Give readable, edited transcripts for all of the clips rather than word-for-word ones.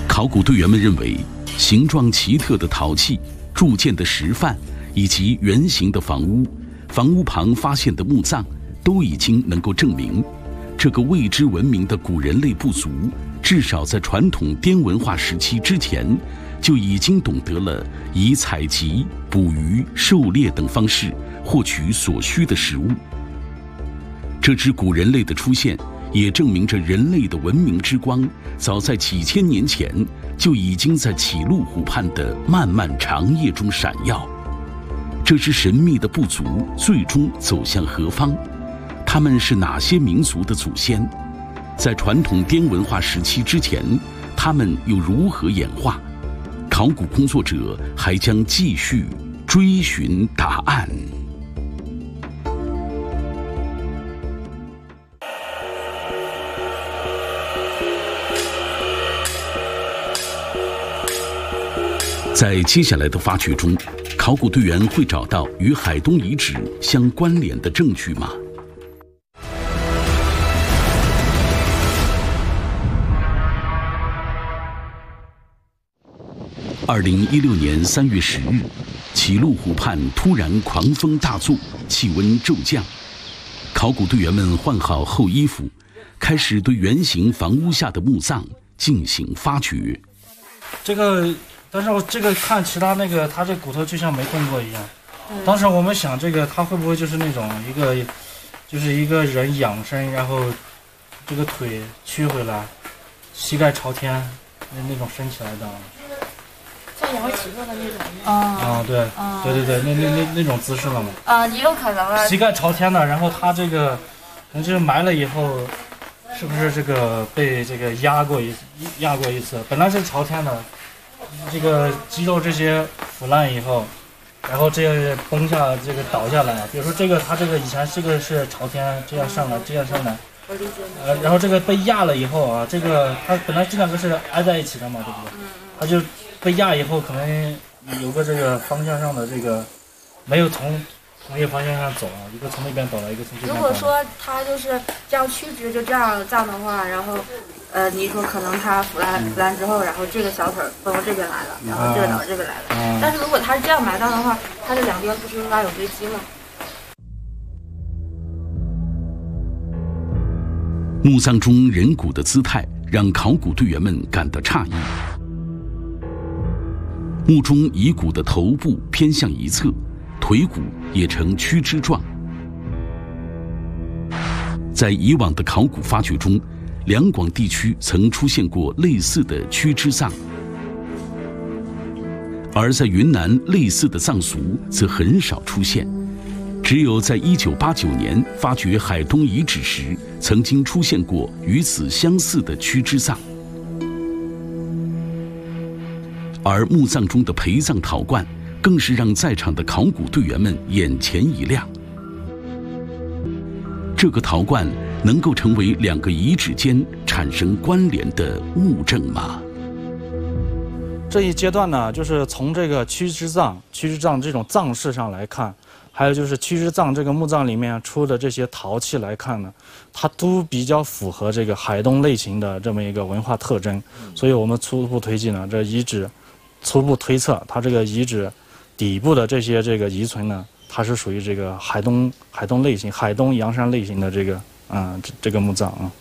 考古队员们认为，形状奇特的陶器、铸件的石范以及圆形的房屋、房屋旁发现的墓葬，都已经能够证明，这个未知文明的古人类部族，至少在传统滇文化时期之前，就已经懂得了以采集、捕鱼、狩猎等方式获取所需的食物。这支古人类的出现，也证明着人类的文明之光，早在几千年前就已经在启路湖畔的漫漫长夜中闪耀。这支神秘的部族最终走向何方？他们是哪些民族的祖先？在传统滇文化时期之前，他们又如何演化？考古工作者还将继续追寻答案。在接下来的发掘中，考古队员会找到与海东遗址相关联的证据吗？2016年3月10日，启路湖畔突然狂风大作，气温骤降。考古队员们换好厚衣服，开始对圆形房屋下的墓葬进行发掘。 但是我这个看其他那个，他这骨头就像没动过一样。当时我们想，这个他会不会就是那种就是一个人仰身，然后这个腿屈回来，膝盖朝天，那种伸起来的。 像仰卧起坐的那种。 对，那种姿势了嘛。 也有可能啊。 膝盖朝天的，然后他这个可能就是埋了以后，是不是这个被这个压过一次？本来是朝天的。这个肌肉这些腐烂以后，然后这个崩下，这个倒下来。比如说它这个以前这个是朝天这样上来， 我理解。 然后这个被压了以后啊，这个它本来这两个是挨在一起的嘛，对不对？它就被压以后，可能有个这个方向上的这个没有从同一个方向上走啊，一个从那边走了，一个从这边走。 如果说它就是这样曲直，就这样的话，然后。你说可能它腐烂之后，然后这个小腿蹦到这边来了，然后这个倒到这边来了。但是如果它是这样埋葬的话，它这两边不是应该有堆积吗？ 墓葬中人骨的姿态让考古队员们感到诧异。墓中遗骨的头部偏向一侧，腿骨也呈曲枝状。在以往的考古发掘中，两广地区曾出现过类似的曲枝葬，而在云南类似的葬俗则很少出现，只有在1989年发掘海东遗址时，曾经出现过与此相似的曲枝葬。而墓葬中的陪葬陶罐，更是让在场的考古队员们眼前一亮。这个陶罐能够成为两个遗址间产生关联的物证吗？ 这一阶段呢，就是从这个曲枝葬这种葬式上来看，还有就是曲枝葬这个墓葬里面出的这些陶器来看呢，它都比较符合这个海东类型的这么一个文化特征，所以我们初步推计呢，这遗址初步推测，它这个遗址底部的这些遗存呢，它是属于这个海东类型、海东洋山类型的这个墓葬啊。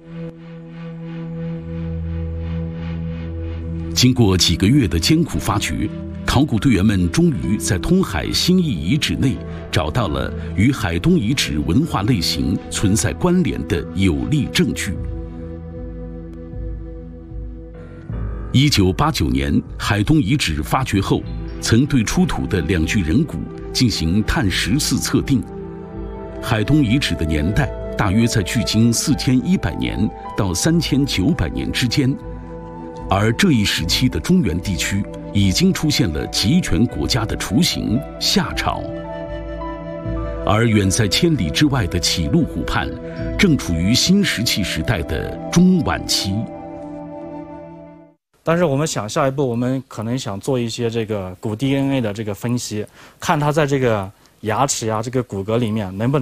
经过几个月的艰苦发掘，考古队员们终于在通海新义遗址内找到了与海东遗址文化类型存在关联的有力证据。1989年，海东遗址发掘后，曾对出土的2具人骨进行碳14测定。海东遗址的年代大约在距今4100年到3900年之间，而这一时期的中原地区已经出现了集权国家的雏形夏朝，而远在千里之外的启路湖畔，正处于新石器时代的中晚期。 但是我们想下一步，我们可能想做一些这个骨 DNA 的这个分析，看它在这个牙齿呀、这个骨骼里面能不能